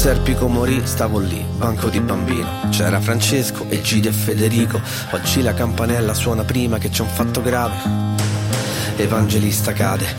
Serpico morì, stavo lì, banco di bambino. C'era Francesco, Egide e Federico. Oggi la campanella suona prima che c'è un fatto grave. Evangelista cade,